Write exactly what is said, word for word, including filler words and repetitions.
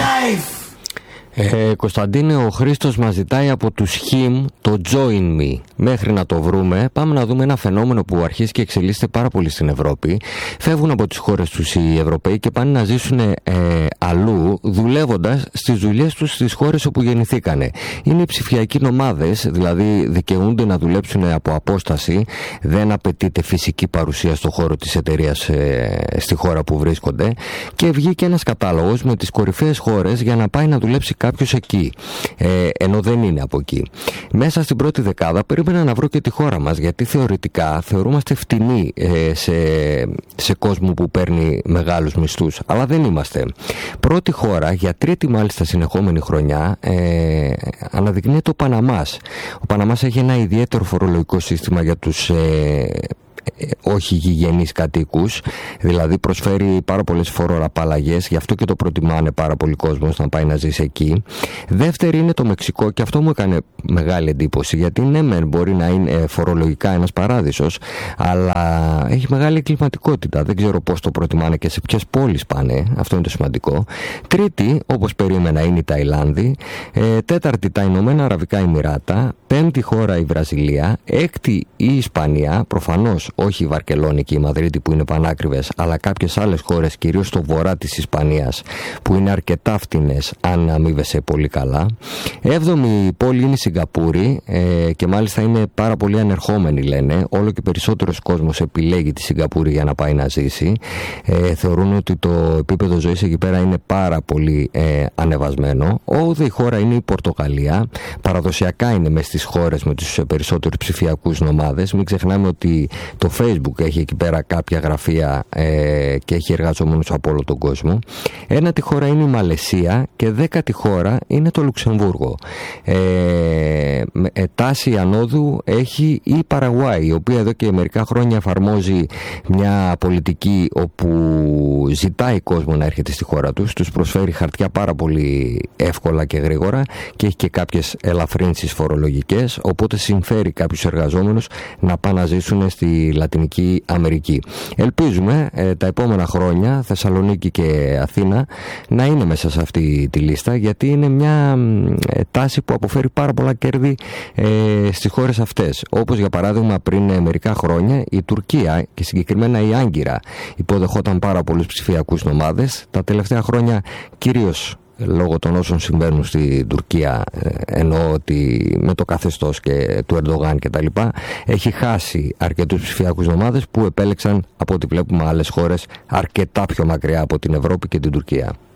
Ε, Κωνσταντίνε, ο Χρήστος μας ζητάει από τους Χιμ το Join Me. Μέχρι να το βρούμε, πάμε να δούμε ένα φαινόμενο που αρχίζει και εξελίσσεται πάρα πολύ στην Ευρώπη. Φεύγουν από τις χώρες τους οι Ευρωπαίοι και πάνε να ζήσουν ε, αλλού, δουλεύοντας στις δουλειές τους στις χώρες όπου γεννηθήκανε. Είναι οι ψηφιακοί νομάδες, δηλαδή δικαιούνται να δουλέψουν από απόσταση, δεν απαιτείται φυσική παρουσία στο χώρο της εταιρείας ε, στη χώρα που βρίσκονται, και βγήκε ένας κατάλογος με τις κορυφαίες χώρες για να πάει να δουλέψει κάποιος εκεί, ε, ενώ δεν είναι από εκεί. Μέσα στην πρώτη δεκάδα περίμενα να βρω και τη χώρα μας, γιατί θεωρητικά θεωρούμαστε φτηνοί ε, σε, σε κόσμο που παίρνει μεγάλους μισθούς, αλλά δεν είμαστε. Πρώτη χώρα, για τρίτη μάλιστα συνεχόμενη χρονιά, ε, αναδεικνύεται ο Παναμάς. Ο Παναμάς έχει ένα ιδιαίτερο φορολογικό σύστημα για τους ε, όχι γηγενείς κατοίκους, δηλαδή προσφέρει πάρα πολλές φοροαπαλλαγές, γι' αυτό και το προτιμάνε πάρα πολύ κόσμος να πάει να ζήσει εκεί. Δεύτερη είναι το Μεξικό, και αυτό μου έκανε μεγάλη εντύπωση, γιατί ναι μεν μπορεί να είναι φορολογικά ένας παράδεισος, αλλά έχει μεγάλη κλιματικότητα, δεν ξέρω πώς το προτιμάνε και σε ποιες πόλεις πάνε, αυτό είναι το σημαντικό. Τρίτη, όπως περίμενα, είναι η Ταϊλάνδη. ε, τέταρτη, τα Ηνωμένα Αραβικά Εμιράτα. Πέμπτη χώρα η Βραζιλία. Έκτη η Ισπανία, προφανώς όχι η Βαρκελόνη και η Μαδρίτη που είναι πανάκριβες, αλλά κάποιες άλλες χώρες, κυρίως στο βορρά της Ισπανίας, που είναι αρκετά φτηνές αν αμείβεσαι πολύ καλά. Έβδομη πόλη είναι η Σιγκαπούρη, ε, και μάλιστα είναι πάρα πολύ ανερχόμενοι, λένε. Όλο και περισσότερος κόσμος επιλέγει τη Σιγκαπούρη για να πάει να ζήσει. Ε, θεωρούν ότι το επίπεδο ζωής εκεί πέρα είναι πάρα πολύ ε, ανεβασμένο. Όγδοη χώρα είναι η Πορτογαλία. Παραδοσιακά είναι μες στις χώρες με τους περισσότερους ψηφιακούς νομάδες. Μην ξεχνάμε ότι το Facebook έχει εκεί πέρα κάποια γραφεία ε, και έχει εργαζόμενους από όλο τον κόσμο. Ένατη χώρα είναι η Μαλαισία και δέκατη χώρα είναι το Λουξεμβούργο. Ε, ε, τάση ανόδου έχει η Παραγουάη, η οποία εδώ και μερικά χρόνια εφαρμόζει μια πολιτική όπου ζητάει κόσμο να έρχεται στη χώρα τους, τους προσφέρει χαρτιά πάρα πολύ εύκολα και γρήγορα και έχει και κάποιες ελαφρύνσεις φορολογικές, οπότε συμφέρει κάποιους εργαζόμενους να πάνε να ζήσουν στη Λατινική Αμερική. Ελπίζουμε ε, τα επόμενα χρόνια Θεσσαλονίκη και Αθήνα να είναι μέσα σε αυτή τη λίστα, γιατί είναι μια ε, τάση που αποφέρει πάρα πολλά κέρδη ε, στις χώρες αυτές. Όπως για παράδειγμα πριν ε, μερικά χρόνια η Τουρκία και συγκεκριμένα η Άγκυρα υποδεχόταν πάρα πολλούς ψηφιακούς νομάδες. Τα τελευταία χρόνια, κυρίως λόγω των όσων συμβαίνουν στην Τουρκία, εννοώ ότι με το καθεστώς και του Ερντογάν και τα λοιπά, έχει χάσει αρκετούς ψηφιακούς νομάδες που επέλεξαν, από ό,τι βλέπουμε, άλλες χώρες αρκετά πιο μακριά από την Ευρώπη και την Τουρκία.